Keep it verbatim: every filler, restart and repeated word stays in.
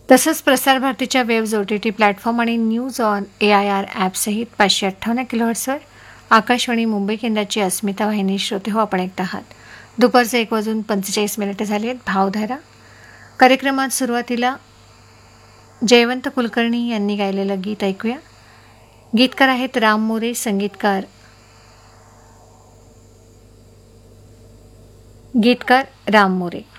तसंच प्रसारभारतीच्या waves O T T platform आणि news on A I R ॲपसहित पाचशे अठ्ठावन्न किलोहर्ट्सवर आकाशवाणी मुंबई केंद्राची अस्मिता वाहिनी श्रोते हो आपण ऐकत आहात. दुपारचं एक वाजून पंचेचाळीस मिनिटं झाली आहेत. भावधारा कार्यक्रमात सुरुवातीला जयवंत कुलकर्णी यांनी गायलेलं गीत ऐकूया. गीतकार आहेत राम मोरे, संगीतकार गीतकार राम मोरे.